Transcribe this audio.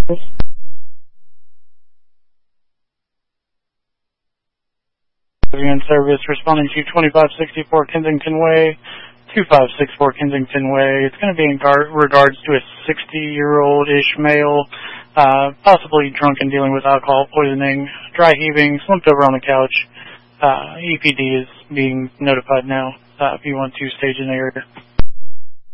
In service, responding to 2564 Kensington Way, 2564 Kensington Way. It's going to be in regards to a 60-year-old-ish male, possibly drunk and dealing with alcohol poisoning, dry heaving, slumped over on the couch. EPD is being notified now. If you want to stage an area.